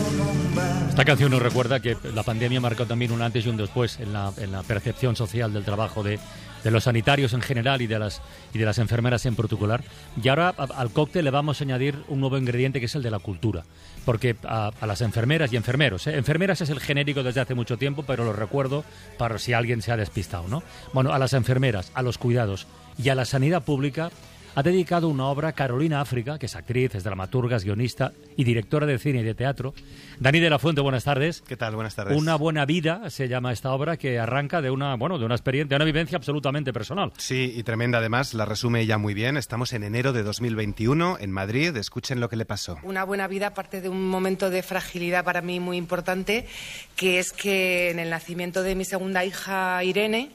Esta canción nos recuerda que la pandemia marcó también un antes y un después en la percepción social del trabajo de los sanitarios en general y de las enfermeras en particular. Y ahora al cóctel le vamos a añadir un nuevo ingrediente, que es el de la cultura. Porque a las enfermeras y enfermeros, enfermeras es el genérico desde hace mucho tiempo, pero lo recuerdo para si alguien se ha despistado, ¿no? Bueno, a las enfermeras, a los cuidados y a la sanidad pública ha dedicado una obra Carolina África, que es actriz, es dramaturga, es guionista y directora de cine y de teatro. Dani de la Fuente, buenas tardes. ¿Qué tal? Buenas tardes. Una buena vida se llama esta obra, que arranca de una experiencia, de una vivencia absolutamente personal. Sí, y tremenda además, la resume ella muy bien. Estamos en enero de 2021 en Madrid. Escuchen lo que le pasó. Una buena vida parte de un momento de fragilidad para mí muy importante, que es que en el nacimiento de mi segunda hija, Irene,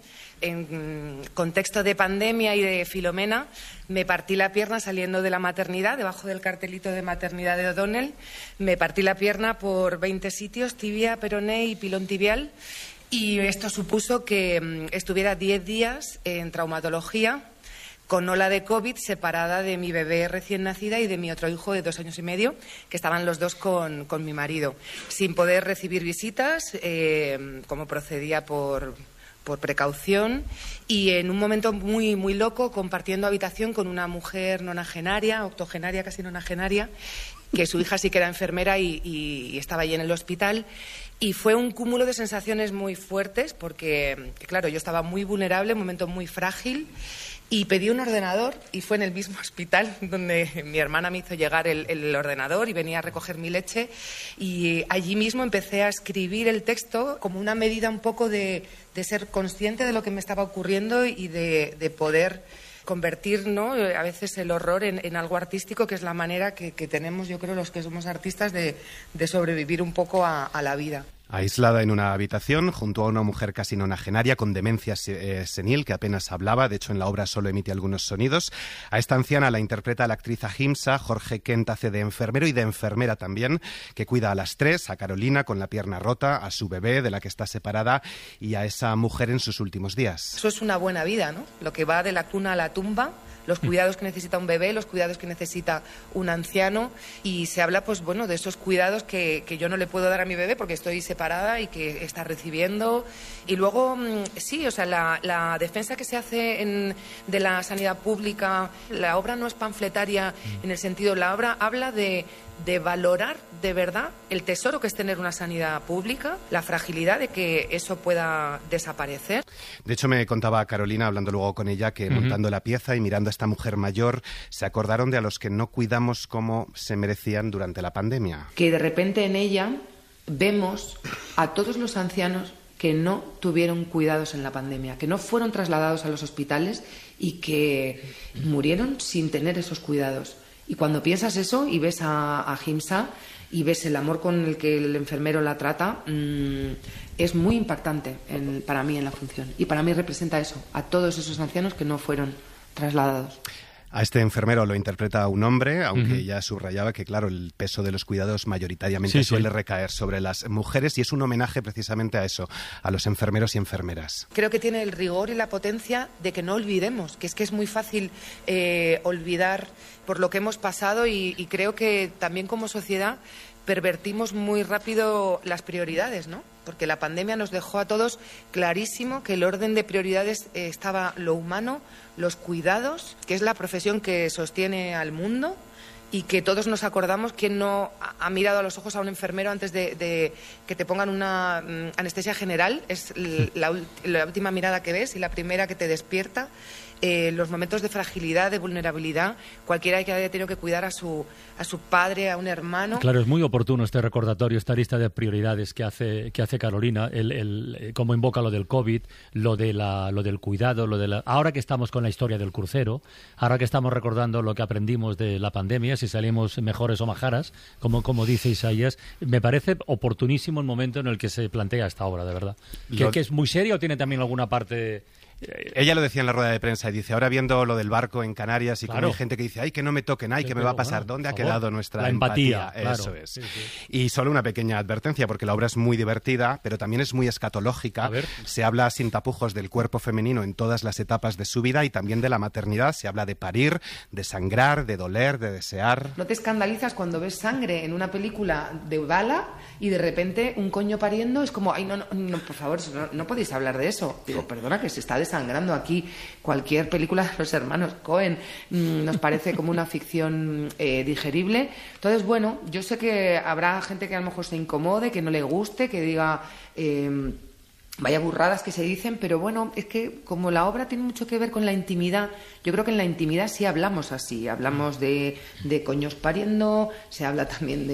en contexto de pandemia y de Filomena, me partí la pierna saliendo de la maternidad, debajo del cartelito de maternidad de O'Donnell. Me partí la pierna por 20 sitios, tibia, peroné y pilón tibial. Y esto supuso que estuviera 10 días en traumatología, con ola de COVID, separada de mi bebé recién nacida y de mi otro hijo de 2 años y medio, que estaban los dos con mi marido, sin poder recibir visitas, como procedía por precaución, y en un momento muy, muy loco, compartiendo habitación con una mujer nonagenaria, octogenaria, casi nonagenaria, que su hija sí que era enfermera y estaba allí en el hospital. Y fue un cúmulo de sensaciones muy fuertes, porque, claro, yo estaba muy vulnerable, un momento muy frágil, y pedí un ordenador, y fue en el mismo hospital donde mi hermana me hizo llegar el ordenador y venía a recoger mi leche, y allí mismo empecé a escribir el texto como una medida un poco de ser consciente de lo que me estaba ocurriendo y de poder convertir, ¿no?, a veces el horror en algo artístico, que es la manera que tenemos, yo creo, los que somos artistas de sobrevivir un poco a la vida. Aislada en una habitación, junto a una mujer casi nonagenaria con demencia senil que apenas hablaba, de hecho en la obra solo emite algunos sonidos. A esta anciana la interpreta la actriz Ahimsa. Jorge Kent hace de enfermero y de enfermera también, que cuida a las tres, a Carolina con la pierna rota, a su bebé de la que está separada y a esa mujer en sus últimos días. Eso es una buena vida, ¿no? Lo que va de la cuna a la tumba, los cuidados que necesita un bebé, los cuidados que necesita un anciano, y se habla, pues bueno, de esos cuidados que yo no le puedo dar a mi bebé porque estoy separada y que está recibiendo. Y luego, sí, o sea, la defensa que se hace de la sanidad pública, la obra no es panfletaria en el sentido, la obra habla de valorar de verdad el tesoro que es tener una sanidad pública, la fragilidad de que eso pueda desaparecer. De hecho, me contaba Carolina, hablando luego con ella, que montando la pieza y mirando a esta mujer mayor, se acordaron de a los que no cuidamos como se merecían durante la pandemia. Que de repente en ella vemos a todos los ancianos que no tuvieron cuidados en la pandemia, que no fueron trasladados a los hospitales y que murieron sin tener esos cuidados. Y cuando piensas eso y ves a Ahimsa y ves el amor con el que el enfermero la trata, es muy impactante para mí en la función. Y para mí representa eso, a todos esos ancianos que no fueron trasladados. A este enfermero lo interpreta un hombre, aunque ella subrayaba que, claro, el peso de los cuidados mayoritariamente suele recaer sobre las mujeres, y es un homenaje precisamente a eso, a los enfermeros y enfermeras. Creo que tiene el rigor y la potencia de que no olvidemos, que es muy fácil olvidar por lo que hemos pasado, y creo que también como sociedad pervertimos muy rápido las prioridades, ¿no? Porque la pandemia nos dejó a todos clarísimo que el orden de prioridades estaba lo humano, los cuidados, que es la profesión que sostiene al mundo, y que todos nos acordamos quién no ha mirado a los ojos a un enfermero antes de que te pongan una anestesia general. Es la última mirada que ves y la primera que te despierta. Los momentos de fragilidad, de vulnerabilidad, cualquiera que haya tenido que cuidar a su padre, a un hermano. Claro, es muy oportuno este recordatorio, esta lista de prioridades que hace Carolina, cómo invoca lo del COVID, lo del cuidado, ahora que estamos con la historia del crucero, ahora que estamos recordando lo que aprendimos de la pandemia, si salimos mejores o majaras, como dice Isaías, me parece oportunísimo el momento en el que se plantea esta obra, de verdad. ¿Que es muy seria o tiene también alguna parte Ella lo decía en la rueda de prensa y dice, ahora viendo lo del barco en Canarias y como hay gente que dice, ay, que no me toquen, ay, que me va a pasar, ¿dónde ha quedado nuestra empatía? Claro. Eso es. Sí. Y solo una pequeña advertencia, porque la obra es muy divertida, pero también es muy escatológica. Se habla sin tapujos del cuerpo femenino en todas las etapas de su vida y también de la maternidad. Se habla de parir, de sangrar, de doler, de desear. ¿No te escandalizas cuando ves sangre en una película de Udala y de repente un coño pariendo? Es como, ay, no, por favor, no podéis hablar de eso. Digo, perdona, que se está desangrando aquí. Cualquier película de los hermanos Cohen nos parece como una ficción digerible. Entonces, bueno, yo sé que habrá gente que a lo mejor se incomode, que no le guste, que diga vaya burradas que se dicen, pero bueno, es que como la obra tiene mucho que ver con la intimidad, yo creo que en la intimidad sí hablamos así, hablamos de coños pariendo, se habla también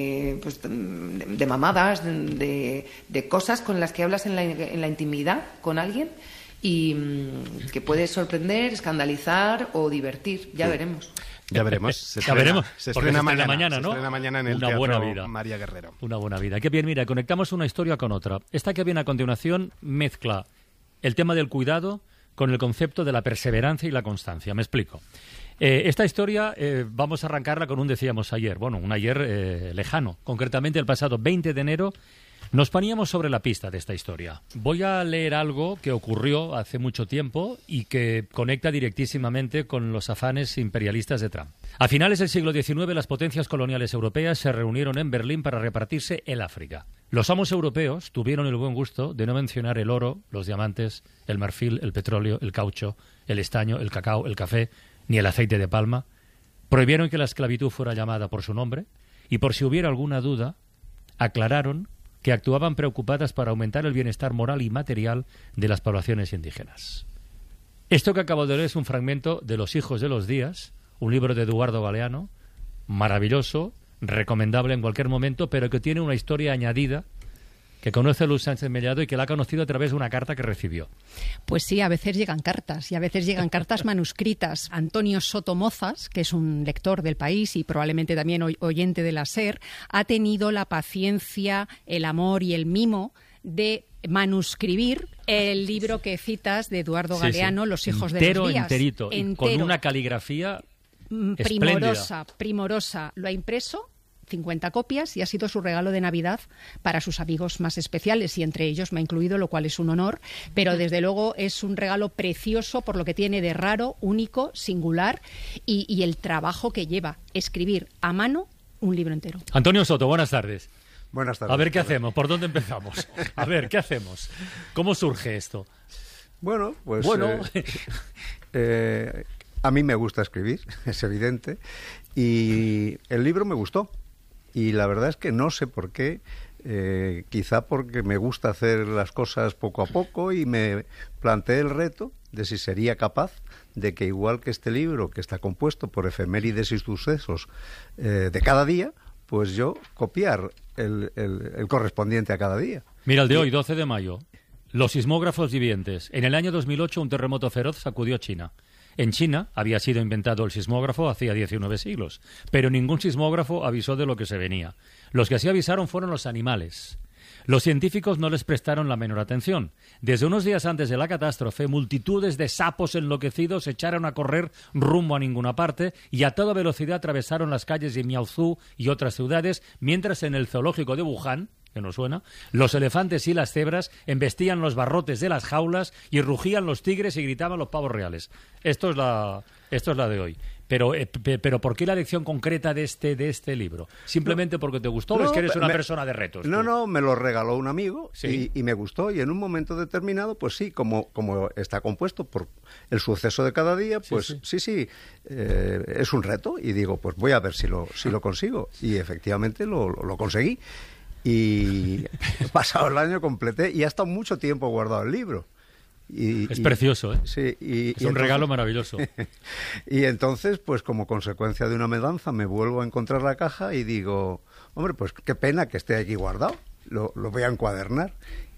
de mamadas, de cosas con las que hablas en la intimidad con alguien y que puede sorprender, escandalizar o divertir, ya veremos. Ya veremos. Se estrena mañana, ¿no? Se estrena mañana en el Teatro María Guerrero. Una buena vida. Qué bien, mira, conectamos una historia con otra. Esta que viene a continuación mezcla el tema del cuidado con el concepto de la perseverancia y la constancia. Me explico. Esta historia vamos a arrancarla con decíamos ayer, un ayer lejano. Concretamente el pasado 20 de enero nos poníamos sobre la pista de esta historia. Voy a leer algo que ocurrió hace mucho tiempo y que conecta directísimamente con los afanes imperialistas de Trump. A finales del siglo XIX, las potencias coloniales europeas se reunieron en Berlín para repartirse el África. Los amos europeos tuvieron el buen gusto de no mencionar el oro, los diamantes, el marfil, el petróleo, el caucho, el estaño, el cacao, el café, ni el aceite de palma. Prohibieron que la esclavitud fuera llamada por su nombre y, por si hubiera alguna duda, aclararon que actuaban preocupadas para aumentar el bienestar moral y material de las poblaciones indígenas. Esto que acabo de leer es un fragmento de Los hijos de los días, un libro de Eduardo Galeano, maravilloso, recomendable en cualquier momento, pero que tiene una historia añadida que conoce Luz Sánchez Mellado y que la ha conocido a través de una carta que recibió. Pues sí, a veces llegan cartas, y a veces llegan cartas manuscritas. Antonio Soto Mozas, que es un lector del País y probablemente también oyente de la SER, ha tenido la paciencia, el amor y el mimo de manuscribir el libro que citas de Eduardo Galeano, Los hijos de los días. Enterito, con una caligrafía primorosa. Lo ha impreso 50 copias y ha sido su regalo de Navidad para sus amigos más especiales y entre ellos me ha incluido, lo cual es un honor, pero desde luego es un regalo precioso por lo que tiene de raro, único, singular y el trabajo que lleva escribir a mano un libro entero. Antonio Soto, buenas tardes. Buenas tardes. A ver qué hacemos, ¿por dónde empezamos? A ver, ¿qué hacemos? ¿Cómo surge esto? Bueno, pues a mí me gusta escribir, es evidente, y el libro me gustó. Y la verdad es que no sé por qué, quizá porque me gusta hacer las cosas poco a poco y me planteé el reto de si sería capaz de que, igual que este libro, que está compuesto por efemérides y sucesos de cada día, pues yo copiar el correspondiente a cada día. Mira, el de hoy, 12 de mayo, los sismógrafos vivientes. En el año 2008 un terremoto feroz sacudió China. En China había sido inventado el sismógrafo hacía 19 siglos, pero ningún sismógrafo avisó de lo que se venía. Los que sí avisaron fueron los animales. Los científicos no les prestaron la menor atención. Desde unos días antes de la catástrofe, multitudes de sapos enloquecidos se echaron a correr rumbo a ninguna parte y a toda velocidad atravesaron las calles de Miaozhou y otras ciudades, mientras en el zoológico de Wuhan, que no suena, los elefantes y las cebras embestían los barrotes de las jaulas y rugían los tigres y gritaban los pavos reales. Esto es la de hoy. Pero ¿por qué la lección concreta de este libro? ¿Simplemente porque te gustó o es que eres una persona de retos? No, me lo regaló un amigo, ¿sí? y me gustó, y en un momento determinado, pues sí, como está compuesto por el suceso de cada día, pues sí, es un reto, y digo, pues voy a ver si lo consigo, y efectivamente lo conseguí. Y pasado el año completé y ha estado mucho tiempo guardado el libro. Es precioso, ¿eh? Sí. Es un regalo maravilloso. Y entonces, pues como consecuencia de una mudanza, me vuelvo a encontrar la caja y digo, hombre, pues qué pena que esté aquí guardado. Lo voy a encuadernar.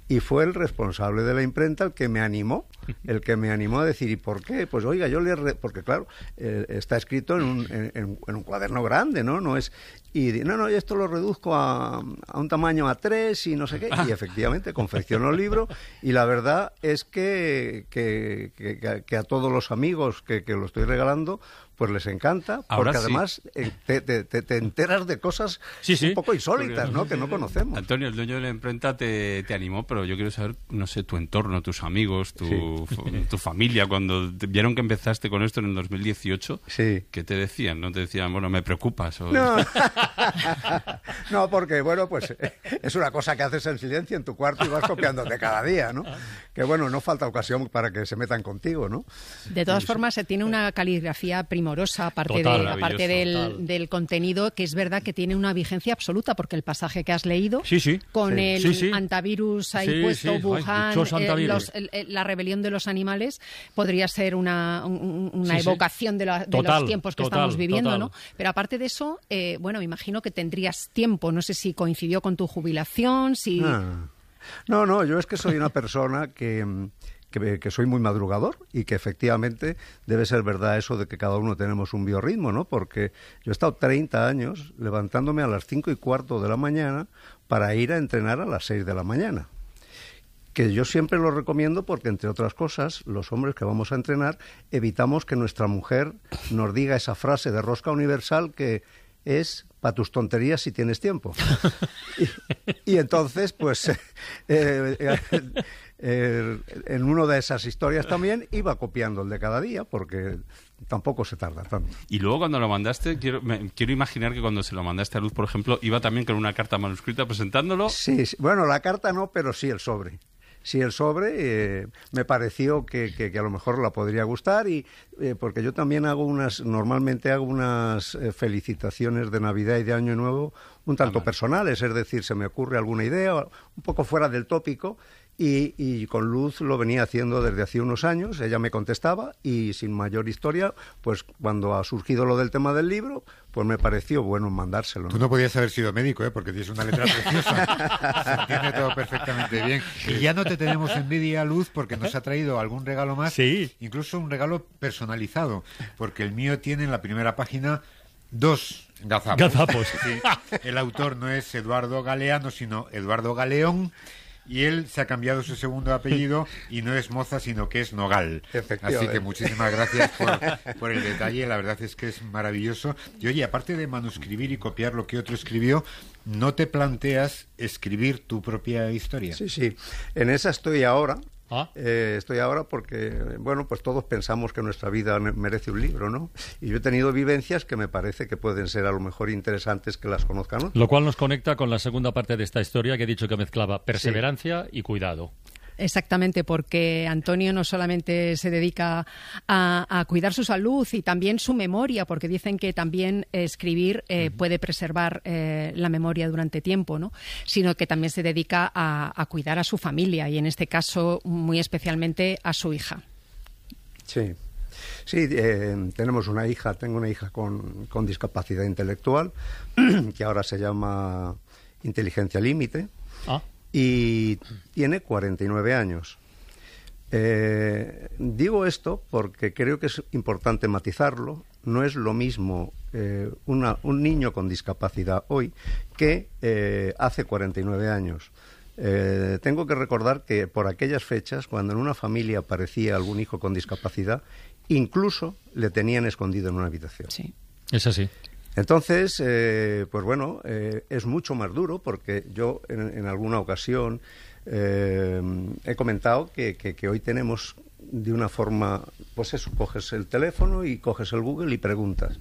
y fue el responsable de la imprenta el que me animó a decir, ¿y por qué? Pues oiga, porque claro, está escrito en un cuaderno grande, ¿no? No es... Y esto lo reduzco a un tamaño A3 y no sé qué. Y efectivamente confeccionó el libro, y la verdad es que a todos los amigos que lo estoy regalando, pues les encanta, Ahora porque sí. además te enteras de cosas un poco insólitas, ¿no? Que no conocemos. Antonio, el dueño de la imprenta te animó, pero yo quiero saber, no sé, tu entorno, tus amigos, tu familia, cuando te vieron que empezaste con esto en el 2018, Sí. ¿qué te decían? ¿No te decían, bueno, me preocupas? O... No. No, porque, bueno, pues es una cosa que haces en silencio en tu cuarto y vas copiándote cada día, ¿no? Que, bueno, no falta ocasión para que se metan contigo, ¿no? De todas formas, se tiene una caligrafía primorosa, aparte, Total, aparte del contenido, que es verdad que tiene una vigencia absoluta, porque el pasaje que has leído, con el antivirus ahí puesto, Wuhan, la rebelión de los animales, podría ser una evocación de los tiempos que estamos viviendo, ¿no? Pero aparte de eso, bueno, me imagino que tendrías tiempo, no sé si coincidió con tu jubilación, si... No, yo es que soy una persona que soy muy madrugador, y que efectivamente debe ser verdad eso de que cada uno tenemos un biorritmo, ¿no? Porque yo he estado 30 años levantándome a las 5:15 de la mañana para ir a entrenar a las 6 de la mañana. Que yo siempre lo recomiendo porque, entre otras cosas, los hombres que vamos a entrenar evitamos que nuestra mujer nos diga esa frase de rosca universal que es: para tus tonterías si tienes tiempo. Y entonces, pues, en una de esas historias también iba copiando el de cada día, porque tampoco se tarda tanto. Y luego cuando lo mandaste, quiero imaginar que cuando se lo mandaste a Luz, por ejemplo, iba también con una carta manuscrita presentándolo. Sí, bueno, la carta no, pero sí el sobre. Sí, el sobre me pareció que a lo mejor la podría gustar, y porque yo también normalmente hago unas felicitaciones de Navidad y de Año Nuevo un tanto personales, es decir, se me ocurre alguna idea un poco fuera del tópico, y con Luz lo venía haciendo desde hace unos años. Ella me contestaba, y sin mayor historia, pues cuando ha surgido lo del tema del libro, pues me pareció bueno mandárselo, ¿no? Tú no podías haber sido médico, porque tienes una letra preciosa. Se entiende todo perfectamente bien. Y ya no te tenemos envidia, Luz, porque nos ha traído algún regalo más. Sí. Incluso un regalo personalizado, porque el mío tiene en la primera página 2 gazapos. Sí. El autor no es Eduardo Galeano, sino Eduardo Galeón. Y él se ha cambiado su segundo apellido y no es Moza, sino que es Nogal. Así que muchísimas gracias por el detalle. La verdad es que es maravilloso. Y oye, aparte de manuscribir y copiar lo que otro escribió, ¿no te planteas escribir tu propia historia? Sí. En esa estoy ahora. Estoy ahora porque, bueno, pues todos pensamos que nuestra vida merece un libro, ¿no? Y yo he tenido vivencias que me parece que pueden ser a lo mejor interesantes que las conozcan, ¿no? Lo cual nos conecta con la segunda parte de esta historia, que he dicho que mezclaba perseverancia y cuidado. Exactamente, porque Antonio no solamente se dedica a cuidar su salud y también su memoria, porque dicen que también escribir puede preservar la memoria durante tiempo, ¿no? Sino que también se dedica a cuidar a su familia, y en este caso muy especialmente a su hija. Sí, tengo una hija con discapacidad intelectual, que ahora se llama Inteligencia Límite. Y tiene 49 años. Digo esto porque creo que es importante matizarlo. No es lo mismo un niño con discapacidad hoy que hace 49 años. Tengo que recordar que por aquellas fechas, cuando en una familia aparecía algún hijo con discapacidad, incluso le tenían escondido en una habitación. Sí. Es así. Entonces, pues bueno, es mucho más duro, porque yo en alguna ocasión he comentado que hoy tenemos de una forma, pues eso, coges el teléfono y coges el Google y preguntas.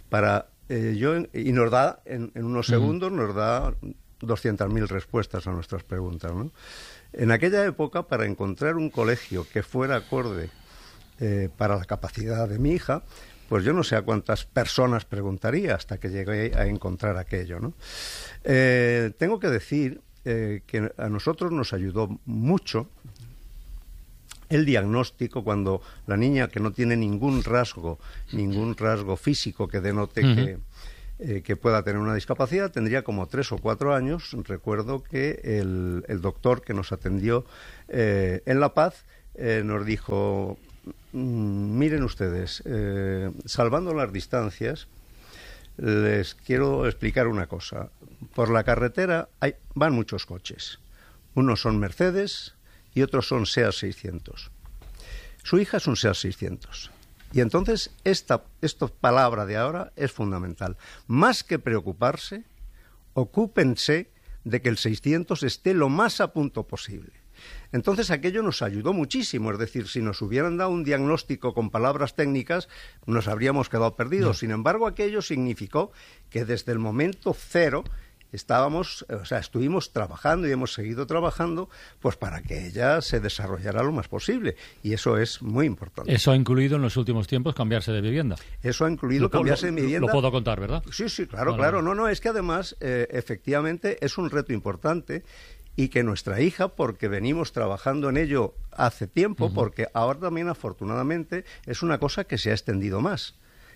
Y nos da, en unos segundos, nos da 200.000 respuestas a nuestras preguntas, ¿no? En aquella época, para encontrar un colegio que fuera acorde para la capacidad de mi hija, pues yo no sé a cuántas personas preguntaría hasta que llegué a encontrar aquello, ¿no? Tengo que decir que a nosotros nos ayudó mucho el diagnóstico cuando la niña, que no tiene ningún rasgo físico que denote que pueda tener una discapacidad. Tendría como 3 o 4 años. Recuerdo que el doctor que nos atendió en La Paz nos dijo: miren ustedes, salvando las distancias, les quiero explicar una cosa. Por la carretera van muchos coches. Unos son Mercedes y otros son SEAT 600. Su hija es un SEAT 600. Y entonces esta palabra de ahora es fundamental. Más que preocuparse, ocúpense de que el 600 esté lo más a punto posible. Entonces aquello nos ayudó muchísimo, es decir, si nos hubieran dado un diagnóstico con palabras técnicas, nos habríamos quedado perdidos. Sin embargo, aquello significó que desde el momento cero estuvimos trabajando y hemos seguido trabajando pues para que ella se desarrollara lo más posible, y eso es muy importante. Eso ha incluido en los últimos tiempos cambiarse de vivienda. Eso ha incluido cambiarse de vivienda. Lo puedo contar, ¿verdad? Sí, claro. No, es que además efectivamente es un reto importante, y que nuestra hija, porque venimos trabajando en ello hace tiempo, porque ahora también afortunadamente es una cosa que se ha extendido más.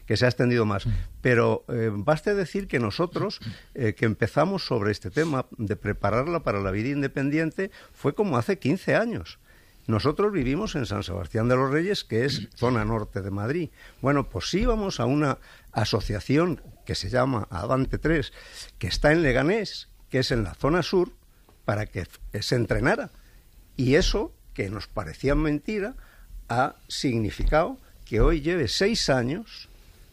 Pero baste decir que nosotros, que empezamos sobre este tema de prepararla para la vida independiente, fue como hace 15 años. Nosotros vivimos en San Sebastián de los Reyes, que es zona norte de Madrid. Bueno, pues íbamos a una asociación que se llama Avante 3, que está en Leganés, que es en la zona sur, para que se entrenara. Y eso, que nos parecía mentira, ha significado que hoy lleve 6 años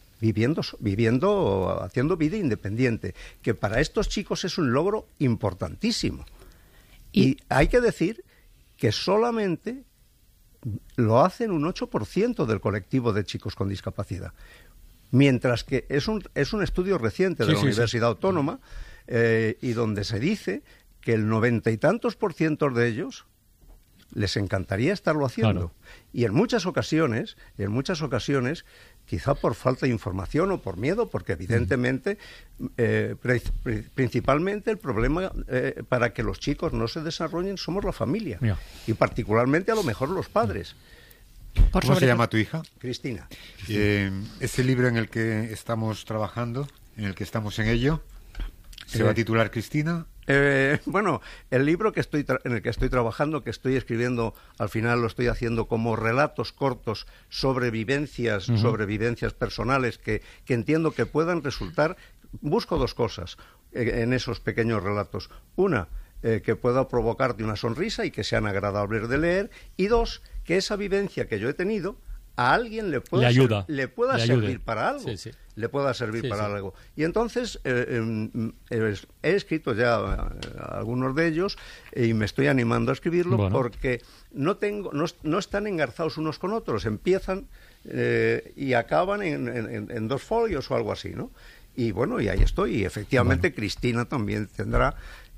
haciendo vida independiente, que para estos chicos es un logro importantísimo. Y hay que decir que solamente lo hacen un 8% del colectivo de chicos con discapacidad. Mientras que es un estudio reciente de la Universidad Autónoma, y donde se dice que el 90 y tantos % de ellos les encantaría estarlo haciendo. Claro. Y en muchas ocasiones, quizá por falta de información o por miedo, porque evidentemente, principalmente el problema para que los chicos no se desarrollen somos la familia. Yeah. Y particularmente a lo mejor los padres. ¿Cómo se llama tu hija? Cristina. Ese libro en el que estamos trabajando, en el que estamos en ello, ¿se va a titular Cristina? Bueno, el libro en el que estoy trabajando, que estoy escribiendo, al final lo estoy haciendo como relatos cortos sobre vivencias personales que entiendo que puedan resultar. Busco 2 cosas en esos pequeños relatos. Una, que pueda provocarte una sonrisa y que sean agradables de leer. Y 2, que esa vivencia que yo he tenido a alguien le pueda servir para algo. Sí. Le pueda servir para algo. Y entonces he escrito ya algunos de ellos y me estoy animando a escribirlo, porque no están engarzados unos con otros. Empiezan y acaban en 2 folios o algo así, ¿no? Y bueno, y ahí estoy. Y efectivamente Cristina también tendrá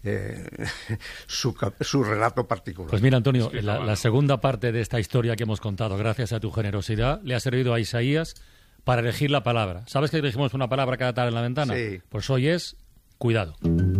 su relato particular. Pues mira, Antonio, la segunda parte de esta historia que hemos contado, gracias a tu generosidad, le ha servido a Isaías para elegir la palabra. ¿Sabes que elegimos una palabra cada tarde en la ventana? Sí. Pues hoy es cuidado.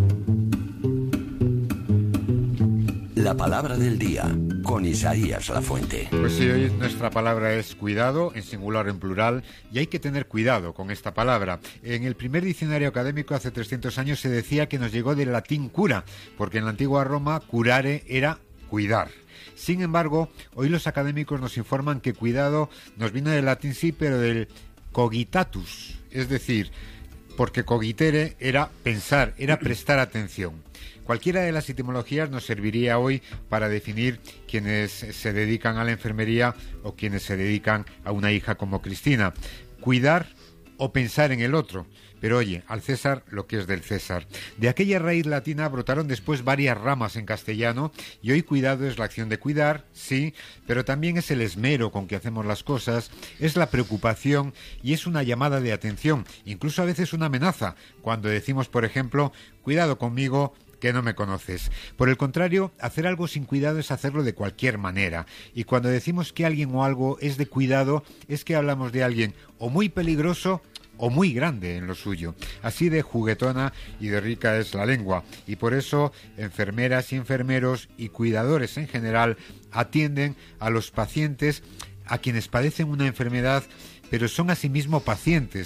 La palabra del día, con Isaías Lafuente. Pues sí, hoy nuestra palabra es cuidado, en singular o en plural, y hay que tener cuidado con esta palabra. En el primer diccionario académico hace 300 años se decía que nos llegó del latín cura, porque en la antigua Roma curare era cuidar. Sin embargo, hoy los académicos nos informan que cuidado nos vino del latín, sí, pero del cogitatus, es decir, porque cogitere era pensar, era prestar atención. Cualquiera de las etimologías nos serviría hoy para definir quienes se dedican a la enfermería o quienes se dedican a una hija como Cristina. Cuidar o pensar en el otro. Pero oye, al César lo que es del César. De aquella raíz latina brotaron después varias ramas en castellano, y hoy cuidado es la acción de cuidar, sí, pero también es el esmero con que hacemos las cosas, es la preocupación y es una llamada de atención, incluso a veces una amenaza, cuando decimos, por ejemplo, cuidado conmigo, que no me conoces. Por el contrario, hacer algo sin cuidado es hacerlo de cualquier manera. Y cuando decimos que alguien o algo es de cuidado, es que hablamos de alguien o muy peligroso o muy grande en lo suyo. Así de juguetona y de rica es la lengua. Y por eso, enfermeras y enfermeros y cuidadores en general atienden a los pacientes, a quienes padecen una enfermedad, pero son asimismo pacientes,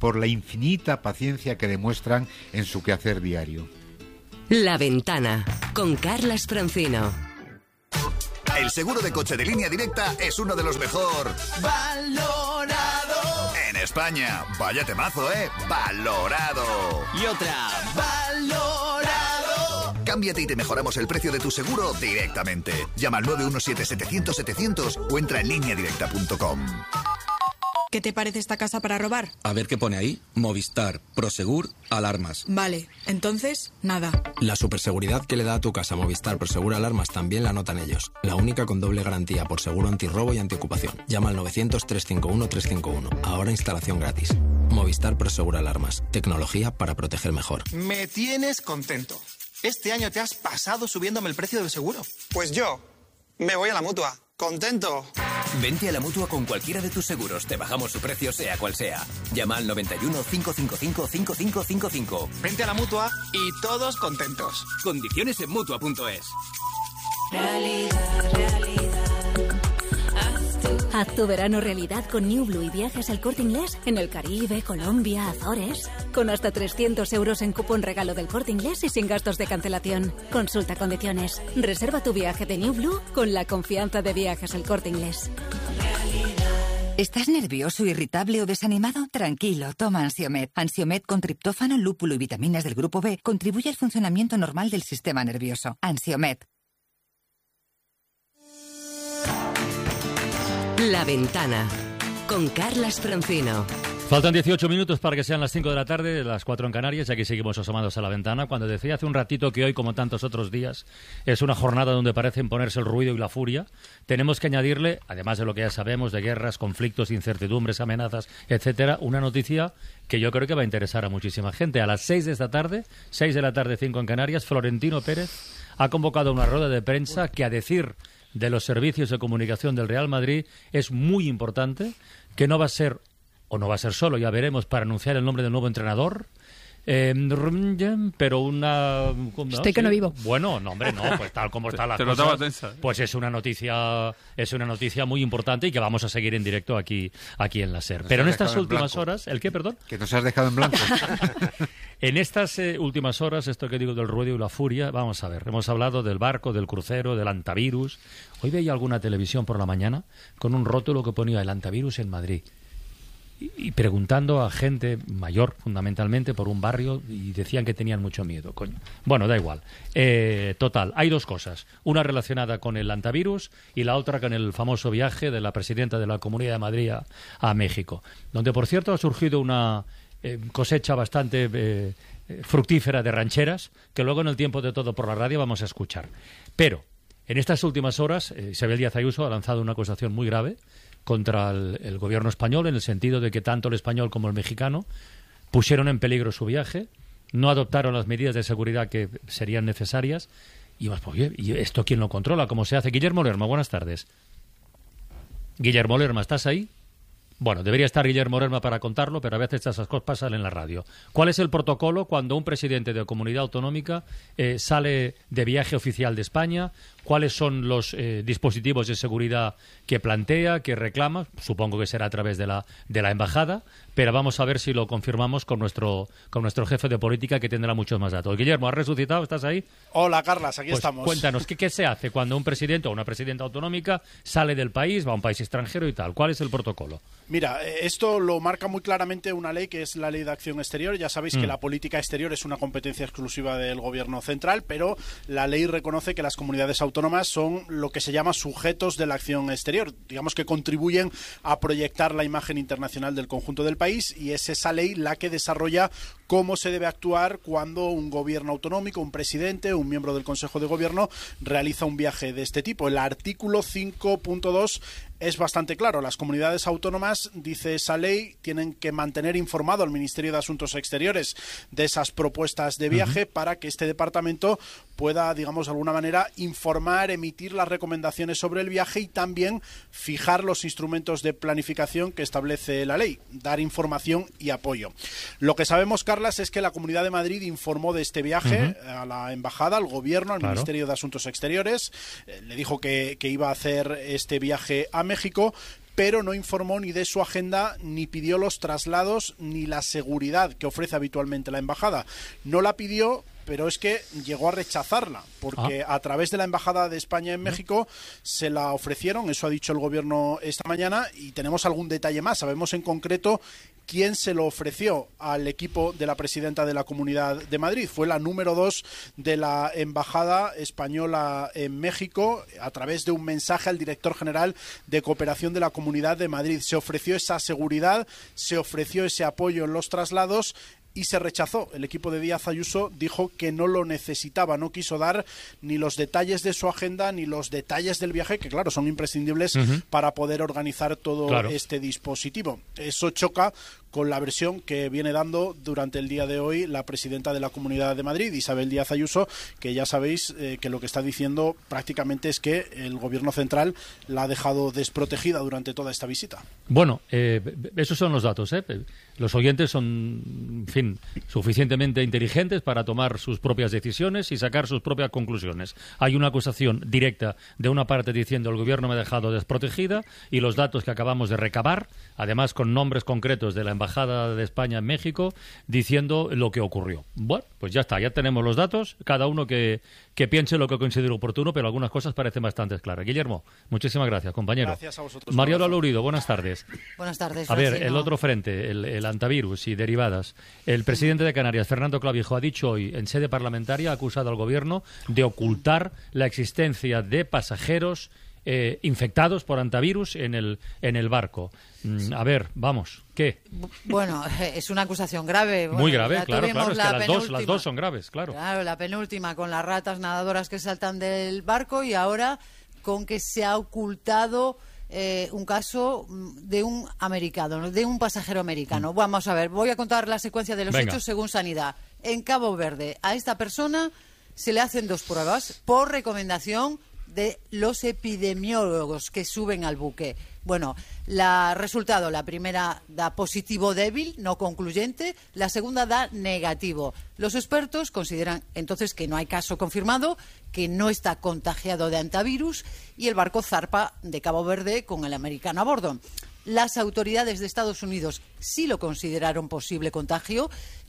por la infinita paciencia que demuestran en su quehacer diario. La Ventana, con Carlas Francino. El seguro de coche de Línea Directa es uno de los mejor valorado en España. Vaya temazo, valorado. Y otra, valorado. Cámbiate y te mejoramos el precio de tu seguro directamente. Llama al 917-700-700 o entra en lineadirecta.com. ¿Qué te parece esta casa para robar? A ver qué pone ahí. Movistar, Prosegur, alarmas. Vale, entonces, nada. La superseguridad que le da a tu casa Movistar Prosegur Alarmas también la notan ellos. La única con doble garantía por seguro antirrobo y antiocupación. Llama al 900-351-351. Ahora instalación gratis. Movistar Prosegur Alarmas. Tecnología para proteger mejor. Me tienes contento. Este año te has pasado subiéndome el precio del seguro. Pues yo me voy a la Mutua. ¡Contento! Vente a la Mutua con cualquiera de tus seguros. Te bajamos su precio sea cual sea. Llama al 91 555 5555. Vente a la Mutua y todos contentos. Condiciones en Mutua.es. Haz tu verano realidad con New Blue y viajes al Corte Inglés en el Caribe, Colombia, Azores. Con hasta 300 euros en cupón regalo del Corte Inglés y sin gastos de cancelación. Consulta condiciones. Reserva tu viaje de New Blue con la confianza de Viajes al Corte Inglés. ¿Estás nervioso, irritable o desanimado? Tranquilo, toma Ansiomed. Ansiomed con triptófano, lúpulo y vitaminas del grupo B contribuye al funcionamiento normal del sistema nervioso. Ansiomed. La Ventana, con Carlas Francino. Faltan 18 minutos para que sean las 5 de la tarde, las 4 en Canarias, y aquí seguimos asomados a la ventana. Cuando decía hace un ratito que hoy, como tantos otros días, es una jornada donde parecen ponerse el ruido y la furia, tenemos que añadirle, además de lo que ya sabemos de guerras, conflictos, incertidumbres, amenazas, etcétera, una noticia que yo creo que va a interesar a muchísima gente. A las 6 de esta tarde, 6 de la tarde, 5 en Canarias, Florentino Pérez ha convocado una rueda de prensa que, a decir de los servicios de comunicación del Real Madrid, es muy importante, que no va a ser, o no va a ser solo, ya veremos, para anunciar el nombre del nuevo entrenador, pero una... Estoy que no vivo. Bueno, no, hombre, no, pues tal como está la cosa, pues es una noticia muy importante y que vamos a seguir en directo aquí en la SER. Pero en estas últimas horas, ¿el qué, perdón? Que nos has dejado en blanco. En estas últimas horas, esto que digo del ruido y la furia, vamos a ver, hemos hablado del barco, del crucero, del antivirus. Hoy veía alguna televisión por la mañana con un rótulo que ponía el antivirus en Madrid. Y preguntando a gente mayor, fundamentalmente, por un barrio, y decían que tenían mucho miedo. Coño. Bueno, da igual. Total, hay dos cosas. Una relacionada con el antivirus y la otra con el famoso viaje de la presidenta de la Comunidad de Madrid a México, donde, por cierto, ha surgido una cosecha bastante fructífera de rancheras, que luego en el tiempo de todo por la radio vamos a escuchar. Pero, en estas últimas horas, Isabel Díaz Ayuso ha lanzado una acusación muy grave contra el gobierno español, en el sentido de que tanto el español como el mexicano pusieron en peligro su viaje, no adoptaron las medidas de seguridad que serían necesarias. Y pues, ¿y esto quién lo controla? ¿Cómo se hace? Guillermo Lerma, buenas tardes. Guillermo Lerma, ¿estás ahí? Bueno, debería estar Guillermo Lerma para contarlo, pero a veces esas cosas pasan en la radio. ¿Cuál es el protocolo cuando un presidente de comunidad autonómica sale de viaje oficial de España? ¿Cuáles son los dispositivos de seguridad que plantea, que reclama? Supongo que será a través de la embajada, pero vamos a ver si lo confirmamos con nuestro jefe de política, que tendrá muchos más datos. Guillermo, ¿has resucitado? ¿Estás ahí? Hola, Carlas, aquí estamos. Cuéntanos, ¿qué se hace cuando un presidente o una presidenta autonómica sale del país, va a un país extranjero y tal? ¿Cuál es el protocolo? Mira, esto lo marca muy claramente una ley, que es la Ley de Acción Exterior. Ya sabéis que la política exterior es una competencia exclusiva del Gobierno central, pero la ley reconoce que las comunidades autónomas son lo que se llama sujetos de la acción exterior, digamos que contribuyen a proyectar la imagen internacional del conjunto del país, y es esa ley la que desarrolla cómo se debe actuar cuando un gobierno autonómico, un presidente, un miembro del Consejo de Gobierno realiza un viaje de este tipo. El artículo 5.2 es bastante claro. Las comunidades autónomas, dice esa ley, tienen que mantener informado al Ministerio de Asuntos Exteriores de esas propuestas de viaje para que este departamento pueda, digamos, de alguna manera informar, emitir las recomendaciones sobre el viaje y también fijar los instrumentos de planificación que establece la ley, dar información y apoyo. Lo que sabemos, Carlas, es que la Comunidad de Madrid informó de este viaje a la embajada, al gobierno, al Ministerio de Asuntos Exteriores, le dijo que iba a hacer este viaje a México, pero no informó ni de su agenda, ni pidió los traslados, ni la seguridad que ofrece habitualmente la embajada. No la pidió, pero es que llegó a rechazarla, porque a través de la Embajada de España en México se la ofrecieron, eso ha dicho el gobierno esta mañana, y tenemos algún detalle más. Sabemos en concreto quién se lo ofreció al equipo de la presidenta de la Comunidad de Madrid. Fue la número 2 de la Embajada Española en México, a través de un mensaje al director general de Cooperación de la Comunidad de Madrid. Se ofreció esa seguridad, se ofreció ese apoyo en los traslados, y se rechazó. El equipo de Díaz Ayuso dijo que no lo necesitaba, no quiso dar ni los detalles de su agenda ni los detalles del viaje, que claro, son imprescindibles para poder organizar todo este dispositivo. Eso choca con la versión que viene dando durante el día de hoy la presidenta de la Comunidad de Madrid, Isabel Díaz Ayuso, que ya sabéis que lo que está diciendo prácticamente es que el gobierno central la ha dejado desprotegida durante toda esta visita. Bueno, esos son los datos. Los oyentes son, en fin, suficientemente inteligentes para tomar sus propias decisiones y sacar sus propias conclusiones. Hay una acusación directa de una parte diciendo el gobierno me ha dejado desprotegida, y los datos que acabamos de recabar, además con nombres concretos de la Embajada de España en México, diciendo lo que ocurrió. Bueno, pues ya está, ya tenemos los datos, cada uno que piense lo que considere oportuno, pero algunas cosas parecen bastante claras. Guillermo, muchísimas gracias, compañero. Gracias a vosotros. Mariola Lourido, buenas tardes. Buenas tardes, A ver, Francino. el otro frente, el antivirus y derivadas. El presidente de Canarias, Fernando Clavijo, ha dicho hoy en sede parlamentaria, ha acusado al gobierno de ocultar la existencia de pasajeros infectados por antivirus en el barco. A ver, vamos, ¿qué? Bueno, es una acusación grave. Muy grave, claro, es que las dos son graves, claro. Claro, la penúltima con las ratas nadadoras que saltan del barco, y ahora con que se ha ocultado un caso de un americano, de un pasajero americano. Vamos a ver, voy a contar la secuencia de los hechos según Sanidad. En Cabo Verde, a esta persona se le hacen 2 pruebas por recomendación de los epidemiólogos que suben al buque. Bueno, resultado, la primera da positivo débil, no concluyente, la segunda da negativo. Los expertos consideran entonces que no hay caso confirmado, que no está contagiado de antivirus, y el barco zarpa de Cabo Verde con el americano a bordo. Las autoridades de Estados Unidos sí lo consideraron posible contagio,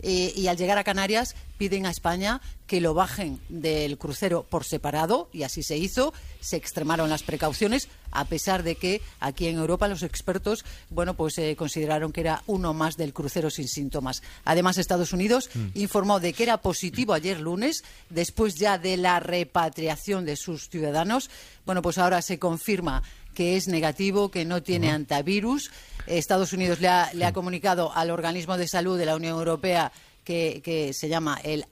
y al llegar a Canarias piden a España que lo bajen del crucero por separado, y así se hizo. Se extremaron las precauciones, a pesar de que aquí en Europa los expertos, consideraron que era uno más del crucero sin síntomas. Además, Estados Unidos informó de que era positivo ayer lunes, después ya de la repatriación de sus ciudadanos. Bueno, pues ahora se confirma que es negativo, que no tiene antivirus. Estados Unidos le ha comunicado al organismo de salud de la Unión Europea, que se llama el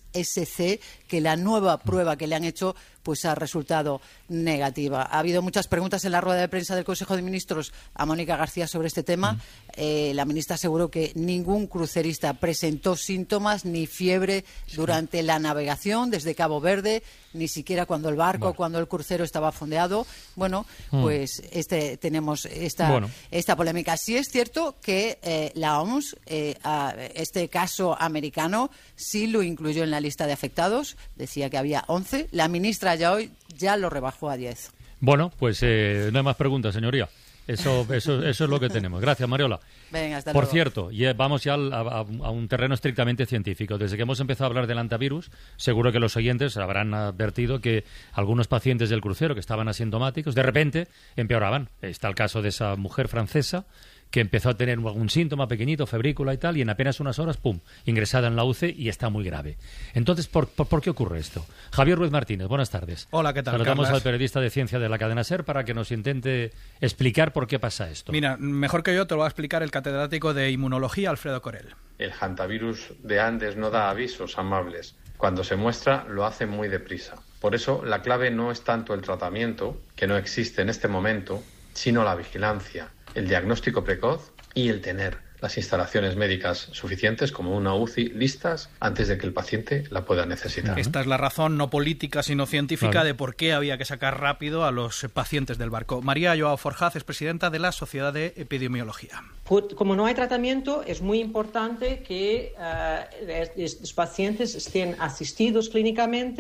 HSC, que la nueva prueba que le han hecho pues ha resultado negativa. Ha habido muchas preguntas en la rueda de prensa del Consejo de Ministros a Mónica García sobre este tema. La ministra aseguró que ningún crucerista presentó síntomas ni fiebre durante la navegación desde Cabo Verde, ni siquiera cuando el barco, cuando el crucero estaba fondeado. Bueno, pues tenemos esta polémica. Sí es cierto que la OMS, este caso americano, sí lo incluyó en la lista de afectados. Decía que había 11. La ministra ya lo rebajó a 10. Bueno, pues no hay más preguntas, señoría. Eso es lo que tenemos. Gracias, Mariola. Venga, hasta Por luego. cierto, vamos ya a un terreno estrictamente científico. Desde que hemos empezado a hablar del antivirus, seguro que los oyentes habrán advertido que algunos pacientes del crucero que estaban asintomáticos, de repente empeoraban. Está el caso de esa mujer francesa que empezó a tener algún síntoma pequeñito, febrícula y tal, y en apenas unas horas, ¡pum!, ingresada en la UCI y está muy grave. Entonces, ¿por qué ocurre esto? Javier Ruiz Martínez, buenas tardes. Hola, ¿qué tal, Saludamos Carlas? al periodista de ciencia de la cadena SER para que nos intente explicar por qué pasa esto. Mira, mejor que yo te lo va a explicar el catedrático de inmunología, Alfredo Corel. El hantavirus de Andes no da avisos amables. Cuando se muestra, lo hace muy deprisa. Por eso, la clave no es tanto el tratamiento, que no existe en este momento, sino la vigilancia, el diagnóstico precoz y el tener las instalaciones médicas suficientes, como una UCI, listas antes de que el paciente la pueda necesitar. Esta es la razón no política, sino científica de por qué había que sacar rápido a los pacientes del barco. María Joao Forjaz es presidenta de la Sociedad de Epidemiología. Como no hay tratamiento, es muy importante que los pacientes estén asistidos clínicamente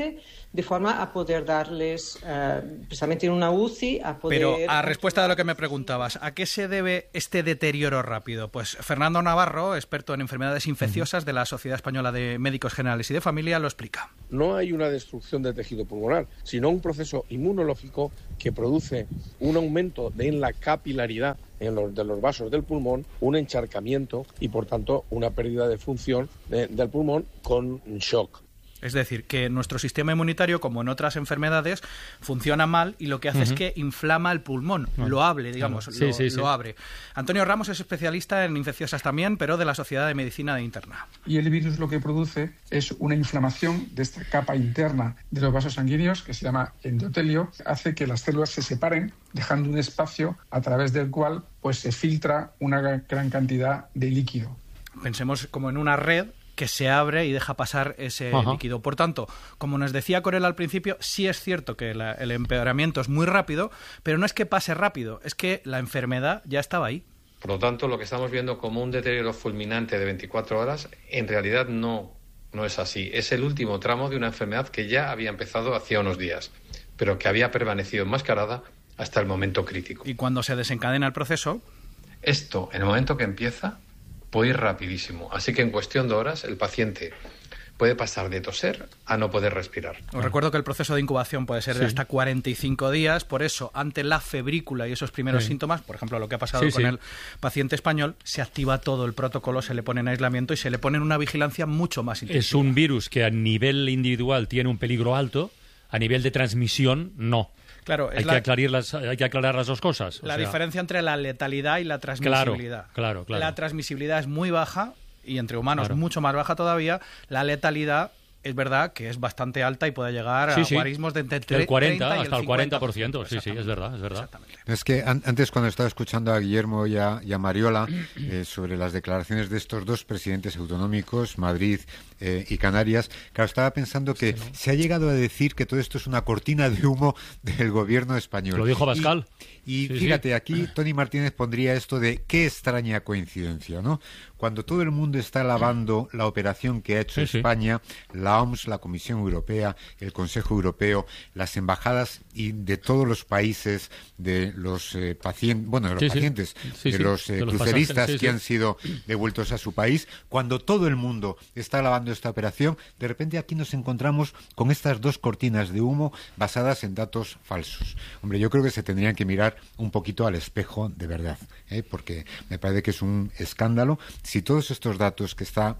de forma a poder darles, precisamente en una UCI, a poder... Pero a respuesta de lo que me preguntabas, ¿a qué se debe este deterioro rápido? Pues Fernando Navarro, experto en enfermedades infecciosas de la Sociedad Española de Médicos Generales y de Familia, lo explica. No hay una destrucción del tejido pulmonar, sino un proceso inmunológico que produce un aumento en la capilaridad de los vasos del pulmón, un encharcamiento y, por tanto, una pérdida de función del pulmón con shock. Es decir, que nuestro sistema inmunitario, como en otras enfermedades, funciona mal y lo que hace es que inflama el pulmón, lo abre, digamos, lo abre. Antonio Ramos es especialista en infecciosas también, pero de la Sociedad de Medicina Interna. Y el virus lo que produce es una inflamación de esta capa interna de los vasos sanguíneos, que se llama endotelio, hace que las células se separen, dejando un espacio a través del cual pues se filtra una gran cantidad de líquido. Pensemos como en una red que se abre y deja pasar ese líquido. Por tanto, como nos decía Corel al principio, sí es cierto que el empeoramiento es muy rápido, pero no es que pase rápido, es que la enfermedad ya estaba ahí. Por lo tanto, lo que estamos viendo como un deterioro fulminante de 24 horas, en realidad no es así. Es el último tramo de una enfermedad que ya había empezado hacía unos días, pero que había permanecido enmascarada hasta el momento crítico. Y cuando se desencadena el proceso... Esto, en el momento que empieza, puede ir rapidísimo. Así que en cuestión de horas el paciente puede pasar de toser a no poder respirar. Os recuerdo que el proceso de incubación puede ser de hasta 45 días. Por eso, ante la febrícula y esos primeros síntomas, por ejemplo, lo que ha pasado con el paciente español, se activa todo el protocolo, se le pone en aislamiento y se le pone en una vigilancia mucho más intensiva. Es un virus que a nivel individual tiene un peligro alto, a nivel de transmisión no. Claro, hay que aclarar las dos cosas. La diferencia entre la letalidad y la transmisibilidad. Claro. La transmisibilidad es muy baja y entre humanos mucho más baja todavía. La letalidad es verdad que es bastante alta y puede llegar a guarismos de entre el 40 y hasta el 40%. Sí, es verdad. Es que antes, cuando estaba escuchando a Guillermo y a Mariola sobre las declaraciones de estos dos presidentes autonómicos, Madrid y Canarias, claro, estaba pensando que se ha llegado a decir que todo esto es una cortina de humo del gobierno español. Lo dijo Pascal. Y fíjate, aquí Tony Martínez pondría esto de qué extraña coincidencia, ¿no? Cuando todo el mundo está alabando la operación que ha hecho España, la OMS, la Comisión Europea, el Consejo Europeo, las embajadas y de todos los países, de los pacientes, de los cruceristas que han sido devueltos a su país, cuando todo el mundo está alabando esta operación, de repente aquí nos encontramos con estas dos cortinas de humo basadas en datos falsos. Hombre, yo creo que se tendrían que mirar un poquito al espejo de verdad, porque me parece que es un escándalo. Si todos estos datos que está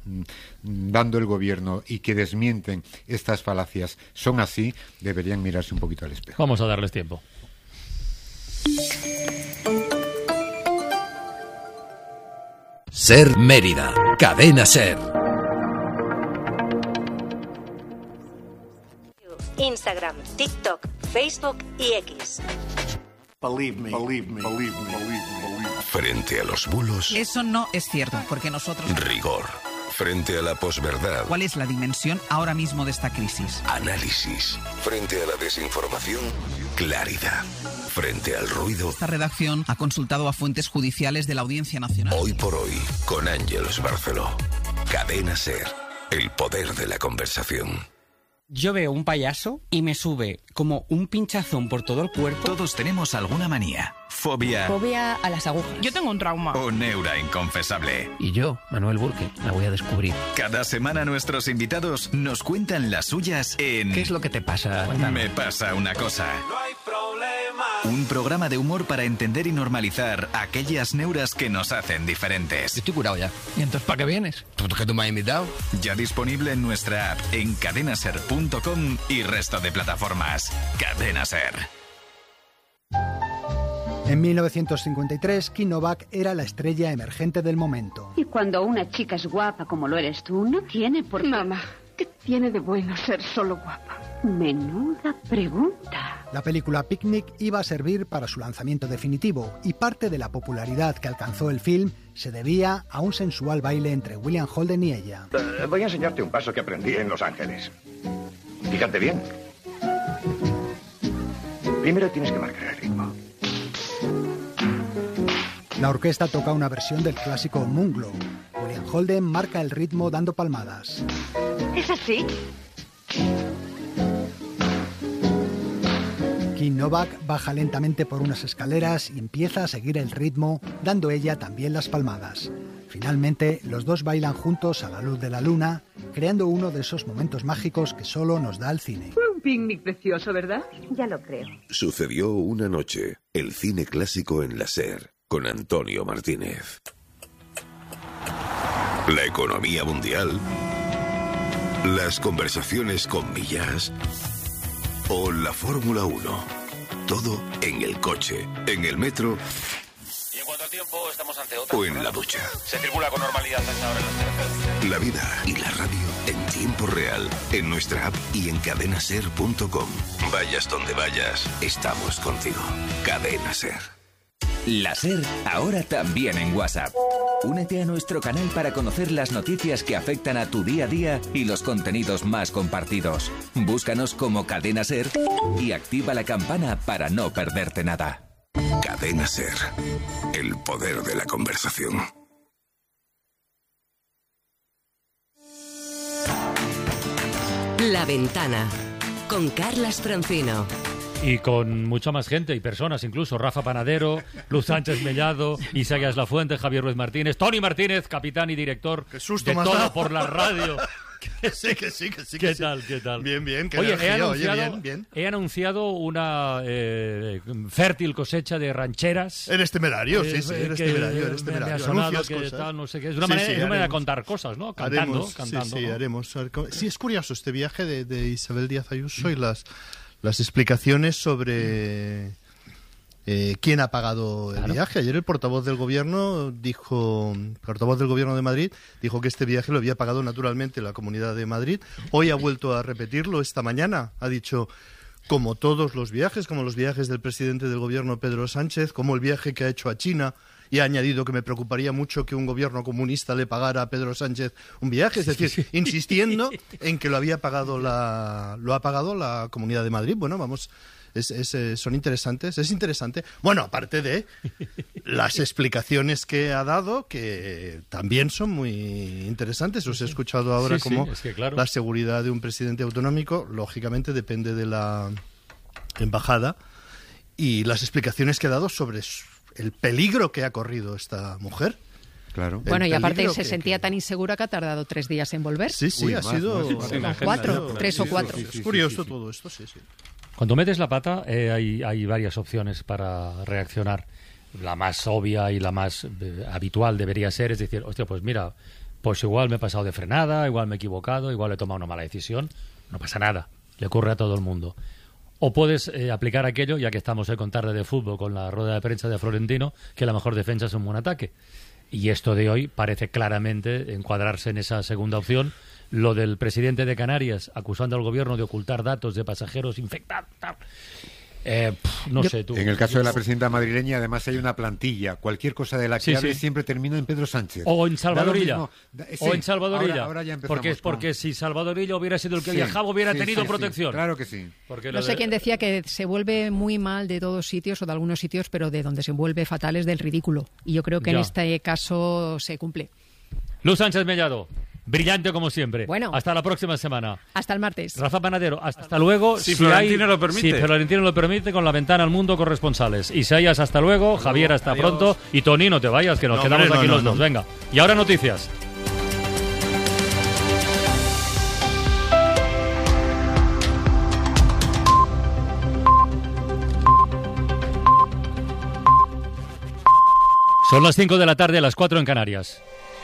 dando el gobierno y que desmienten estas falacias son así, deberían mirarse un poquito al espejo. Vamos a darles tiempo. Ser Mérida, Cadena Ser. Instagram, TikTok, Facebook y X. Believe me. Frente a los bulos. Eso no es cierto, porque nosotros... Rigor. Frente a la posverdad. ¿Cuál es la dimensión ahora mismo de esta crisis? Análisis. Frente a la desinformación. Claridad. Frente al ruido. Esta redacción ha consultado a fuentes judiciales de la Audiencia Nacional. Hoy por hoy, con Ángeles Barceló. Cadena Ser. El poder de la conversación. Yo veo un payaso y me sube como un pinchazón por todo el cuerpo. Todos tenemos alguna manía. Fobia. Fobia a las agujas. Yo tengo un trauma. O neura inconfesable. Y yo, Manuel Burke, la voy a descubrir. Cada semana nuestros invitados nos cuentan las suyas en... ¿Qué es lo que te pasa? Cuéntame. Me pasa una cosa. No hay problema. Un programa de humor para entender y normalizar aquellas neuras que nos hacen diferentes. Estoy curado ya. ¿Y entonces para qué vienes? ¿Porque tú me has invitado? Ya disponible en nuestra app en cadenaser.com y resto de plataformas. Cadena Ser. En 1953, Kim Novak era la estrella emergente del momento. Y cuando una chica es guapa como lo eres tú, no tiene por qué... Mamá, ¿qué tiene de bueno ser solo guapa? Menuda pregunta. La película Picnic iba a servir para su lanzamiento definitivo y parte de la popularidad que alcanzó el film se debía a un sensual baile entre William Holden y ella. Voy a enseñarte un paso que aprendí en Los Ángeles. Fíjate bien. Primero tienes que marcar el ritmo. La orquesta toca una versión del clásico Moonglow. William Holden marca el ritmo dando palmadas. ¿Es así? Kim Novak baja lentamente por unas escaleras y empieza a seguir el ritmo, dando ella también las palmadas. Finalmente, los dos bailan juntos a la luz de la luna, creando uno de esos momentos mágicos que solo nos da el cine. Fue un picnic precioso, ¿verdad? Ya lo creo. Sucedió una noche, el cine clásico en la SER, con Antonio Martínez. La economía mundial, las conversaciones con millas o la Fórmula 1. Todo en el coche, en el metro y en cuanto al tiempo estamos ante otra o en la ducha. Se circula con normalidad hasta ahora en las carreteras. La vida y la radio en tiempo real, en nuestra app y en cadenaser.com. Vayas donde vayas, estamos contigo. Cadena Ser. La SER, ahora también en WhatsApp. Únete a nuestro canal para conocer las noticias que afectan a tu día a día y los contenidos más compartidos. Búscanos como Cadena Ser y activa la campana para no perderte nada. Cadena Ser, el poder de la conversación. La Ventana, con Carlas Francino. Y con mucha más gente y personas, incluso Rafa Panadero, Luz Sánchez Mellado, Isaías Lafuente, Javier Ruiz Martínez, Tony Martínez, capitán y director de Todo por la Radio. Que sí. ¿Qué tal? Bien, qué Oye, energía, he anunciado una fértil cosecha de rancheras. Eres temerario, sí, eres temerario. Me ha sonado que tal, no sé qué. Es una manera de contar cosas, ¿no? Cantando. Sí, ¿no? haremos. Sí, es curioso este viaje de Isabel Díaz Ayuso y las explicaciones sobre quién ha pagado el viaje. Ayer el portavoz del gobierno de Madrid dijo que este viaje lo había pagado naturalmente la Comunidad de Madrid. Hoy ha vuelto a repetirlo esta mañana. Ha dicho, como todos los viajes, como los viajes del presidente del gobierno Pedro Sánchez, como el viaje que ha hecho a China, y ha añadido que me preocuparía mucho que un gobierno comunista le pagara a Pedro Sánchez un viaje, es decir, insistiendo en que lo ha pagado la Comunidad de Madrid. Bueno, vamos, son interesantes, es interesante. Bueno, aparte de las explicaciones que ha dado, que también son muy interesantes. Os he escuchado ahora la seguridad de un presidente autonómico, lógicamente depende de la embajada, y las explicaciones que ha dado sobre el peligro que ha corrido esta mujer. Claro. Bueno, y aparte se sentía tan insegura que ha tardado 3 días en volver. Sí, ha sido... 3 o 4. Es curioso todo esto, sí. Cuando metes la pata hay varias opciones para reaccionar. La más obvia y la más habitual debería ser, es decir, hostia, pues mira, pues igual me he pasado de frenada, igual me he equivocado, igual he tomado una mala decisión. No pasa nada, le ocurre a todo el mundo. O puedes aplicar aquello, ya que estamos con tarde de fútbol con la rueda de prensa de Florentino, que la mejor defensa es un buen ataque. Y esto de hoy parece claramente encuadrarse en esa segunda opción. Lo del presidente de Canarias acusando al gobierno de ocultar datos de pasajeros infectados. No sé tú. En el caso de la presidenta madrileña, además hay una plantilla. Cualquier cosa de la que hable siempre termina en Pedro Sánchez. O en Salvadorilla. Ahora ya empezamos. Porque si Salvadorilla hubiera sido el que viajaba, hubiera tenido protección. Claro que sí. No sé quién decía que se vuelve muy mal de todos sitios o de algunos sitios, pero de donde se vuelve fatal es del ridículo. Y yo creo que en este caso se cumple. Luz Sánchez Mellado. Brillante como siempre. Bueno. Hasta la próxima semana. Hasta el martes. Rafa Panadero, hasta luego. Si Florentino lo permite. Si Florentino lo permite, con la ventana al mundo corresponsales. Isaías, hasta luego. Javier, hasta pronto. Y Tony, no te vayas, que nos quedamos aquí los dos. Venga. Y ahora noticias. Son las 5 de la tarde, las 4 en Canarias.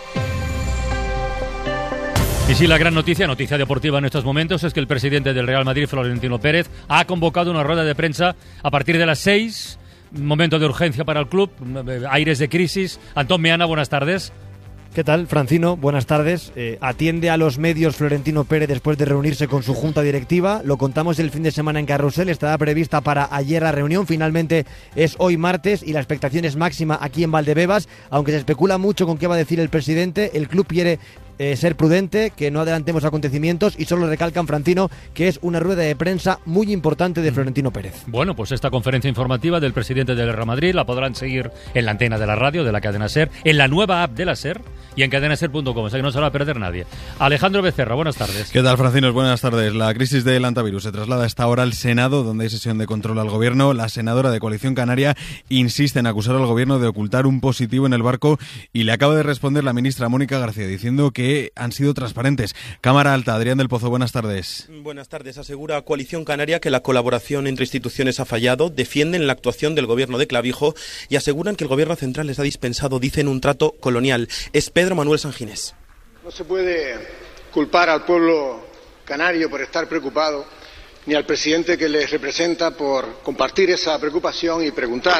Y sí, la gran noticia deportiva en estos momentos es que el presidente del Real Madrid, Florentino Pérez, ha convocado una rueda de prensa a partir de las 6, momento de urgencia para el club, aires de crisis. Antón Meana, buenas tardes. ¿Qué tal, Francino? Buenas tardes. Atiende a los medios Florentino Pérez después de reunirse con su junta directiva. Lo contamos el fin de semana en Carrusel. Estaba prevista para ayer la reunión. Finalmente es hoy martes y la expectación es máxima aquí en Valdebebas. Aunque se especula mucho con qué va a decir el presidente, el club quiere ser prudente, que no adelantemos acontecimientos, y solo recalcan, Francino, que es una rueda de prensa muy importante de Florentino Pérez. Bueno, pues esta conferencia informativa del presidente del Real Madrid la podrán seguir en la antena de la radio, de la cadena SER, en la nueva app de la SER y en cadenaser.com, o sea que no se la va a perder nadie. Alejandro Becerra, buenas tardes. ¿Qué tal, Francinos? Buenas tardes. La crisis del antivirus se traslada a esta hora al Senado, donde hay sesión de control al gobierno. La senadora de Coalición Canaria insiste en acusar al gobierno de ocultar un positivo en el barco y le acaba de responder la ministra Mónica García diciendo que han sido transparentes. Cámara Alta, Adrián del Pozo, buenas tardes. Buenas tardes. Asegura Coalición Canaria que la colaboración entre instituciones ha fallado, defienden la actuación del gobierno de Clavijo y aseguran que el gobierno central les ha dispensado, dicen, un trato colonial. Es Pedro Manuel Sanginés. No se puede culpar al pueblo canario por estar preocupado, ni al presidente que les representa por compartir esa preocupación y preguntar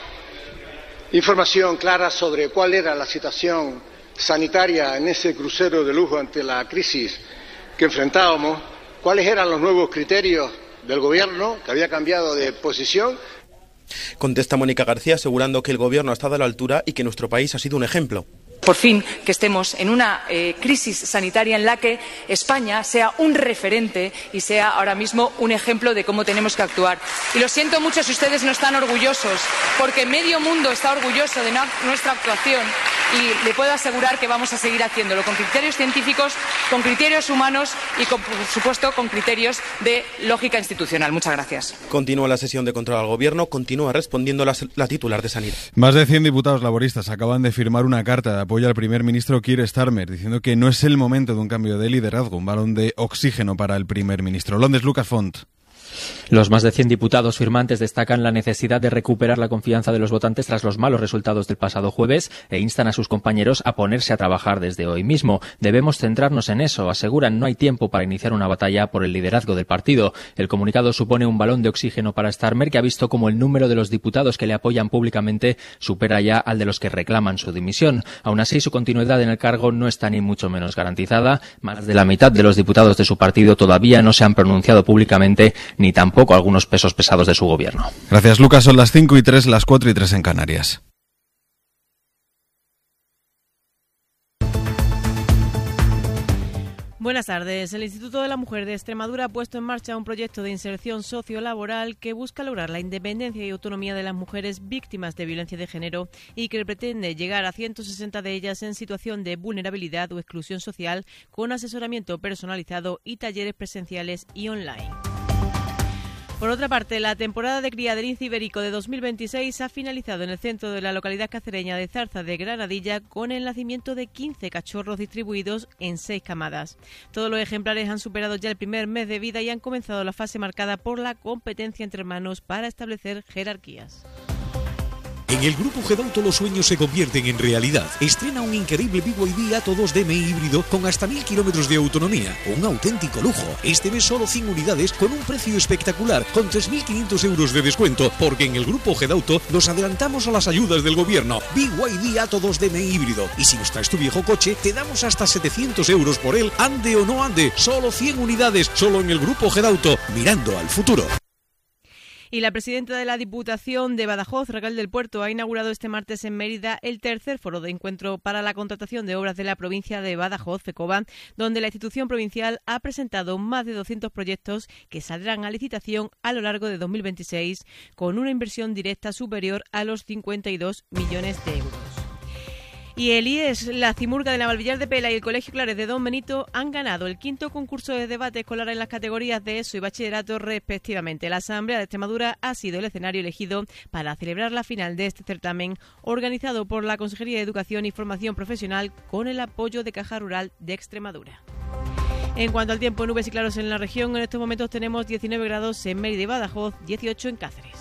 información clara sobre cuál era la situación sanitaria en ese crucero de lujo ante la crisis que enfrentábamos, cuáles eran los nuevos criterios del gobierno que había cambiado de posición. Contesta Mónica García asegurando que el gobierno ha estado a la altura y que nuestro país ha sido un ejemplo. Por fin, que estemos en una crisis sanitaria en la que España sea un referente y sea ahora mismo un ejemplo de cómo tenemos que actuar. Y lo siento mucho si ustedes no están orgullosos, porque medio mundo está orgulloso de nuestra actuación y le puedo asegurar que vamos a seguir haciéndolo con criterios científicos, con criterios humanos y, por supuesto, con criterios de lógica institucional. Muchas gracias. Continúa la sesión de control al gobierno, continúa respondiendo la titular de Sanidad. Más de 100 diputados laboristas acaban de firmar una carta de apoyo al primer ministro Keir Starmer, diciendo que no es el momento de un cambio de liderazgo, un balón de oxígeno para el primer ministro. Londres, Lucas Font. Los más de 100 diputados firmantes destacan la necesidad de recuperar la confianza de los votantes tras los malos resultados del pasado jueves e instan a sus compañeros a ponerse a trabajar desde hoy mismo. Debemos centrarnos en eso, aseguran. No hay tiempo para iniciar una batalla por el liderazgo del partido. El comunicado supone un balón de oxígeno para Starmer, que ha visto como el número de los diputados que le apoyan públicamente supera ya al de los que reclaman su dimisión. Aún así, su continuidad en el cargo no está ni mucho menos garantizada. Más de la mitad de los diputados de su partido todavía no se han pronunciado públicamente, ni tampoco algunos pesos pesados de su gobierno. Gracias, Lucas. Son las 5:03, las 4:03 en Canarias. Buenas tardes. El Instituto de la Mujer de Extremadura ha puesto en marcha un proyecto de inserción sociolaboral que busca lograr la independencia y autonomía de las mujeres víctimas de violencia de género y que pretende llegar a 160 de ellas en situación de vulnerabilidad o exclusión social, con asesoramiento personalizado y talleres presenciales y online. Por otra parte, la temporada de cría del lince ibérico de 2026 ha finalizado en el centro de la localidad cacereña de Zarza de Granadilla con el nacimiento de 15 cachorros distribuidos en 6 camadas. Todos los ejemplares han superado ya el primer mes de vida y han comenzado la fase marcada por la competencia entre hermanos para establecer jerarquías. En el Grupo Gedauto los sueños se convierten en realidad. Estrena un increíble BYD Atto 2 DMI híbrido con hasta 1000 kilómetros de autonomía. Un auténtico lujo. Este mes solo 100 unidades con un precio espectacular, con 3.500 euros de descuento, porque en el Grupo Gedauto nos adelantamos a las ayudas del gobierno. BYD Atto 2 DMI híbrido. Y si nos traes tu viejo coche, te damos hasta 700 euros por él, ande o no ande. Solo 100 unidades, solo en el Grupo Gedauto, mirando al futuro. Y la presidenta de la Diputación de Badajoz, Raquel del Puerto, ha inaugurado este martes en Mérida el tercer foro de encuentro para la contratación de obras de la provincia de Badajoz, FECOBA, donde la institución provincial ha presentado más de 200 proyectos que saldrán a licitación a lo largo de 2026, con una inversión directa superior a los 52 millones de euros. Y el IES, la Cimurga de Navalvillar de Pela y el Colegio Claret de Don Benito han ganado el 5º concurso de debate escolar en las categorías de ESO y bachillerato respectivamente. La Asamblea de Extremadura ha sido el escenario elegido para celebrar la final de este certamen, organizado por la Consejería de Educación y Formación Profesional con el apoyo de Caja Rural de Extremadura. En cuanto al tiempo, nubes y claros en la región, en estos momentos tenemos 19 grados en Mérida y Badajoz, 18 en Cáceres.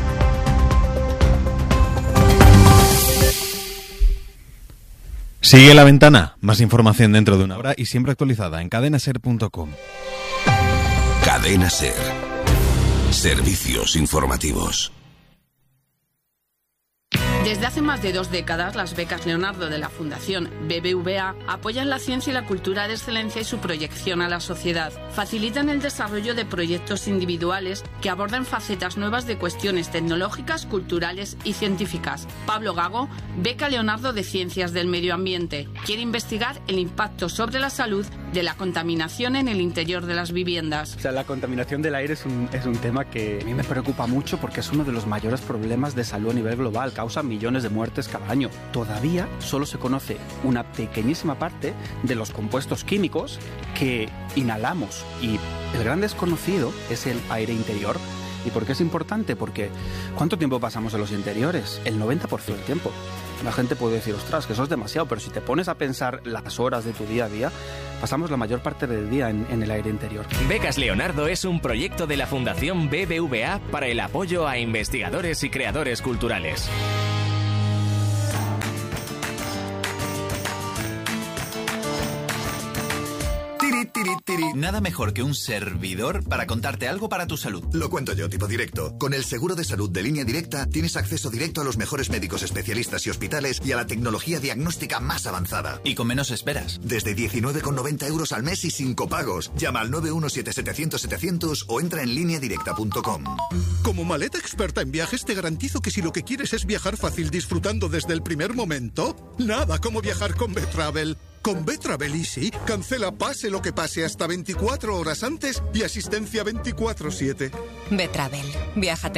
Sigue La Ventana. Más información dentro de una hora y siempre actualizada en cadenaser.com. Cadena Ser. Servicios informativos. Desde hace más de 2 décadas, las becas Leonardo de la Fundación BBVA apoyan la ciencia y la cultura de excelencia y su proyección a la sociedad. Facilitan el desarrollo de proyectos individuales que abordan facetas nuevas de cuestiones tecnológicas, culturales y científicas. Pablo Gago, beca Leonardo de Ciencias del Medio Ambiente. Quiere investigar el impacto sobre la salud de la contaminación en el interior de las viviendas. O sea, la contaminación del aire es un tema que a mí me preocupa mucho porque es uno de los mayores problemas de salud a nivel global. Causa millones de muertes cada año. Todavía solo se conoce una pequeñísima parte de los compuestos químicos que inhalamos y el gran desconocido es el aire interior. ¿Y por qué es importante? Porque ¿cuánto tiempo pasamos en los interiores? El 90% del tiempo. La gente puede decir, ostras, que eso es demasiado, pero si te pones a pensar las horas de tu día a día, pasamos la mayor parte del día en el aire interior. Becas Leonardo es un proyecto de la Fundación BBVA para el apoyo a investigadores y creadores culturales. Nada mejor que un servidor para contarte algo para tu salud. Lo cuento yo, tipo directo. Con el seguro de salud de Línea Directa tienes acceso directo a los mejores médicos especialistas y hospitales y a la tecnología diagnóstica más avanzada. Y con menos esperas. Desde 19,90 euros al mes y sin copagos. Llama al 917-700-700 o entra en lineadirecta.com. Como maleta experta en viajes te garantizo que si lo que quieres es viajar fácil disfrutando desde el primer momento, nada como viajar con Betravel. Con Betravel Easy, cancela pase lo que pase hasta 24 horas antes y asistencia 24/7. Betravel. Viájate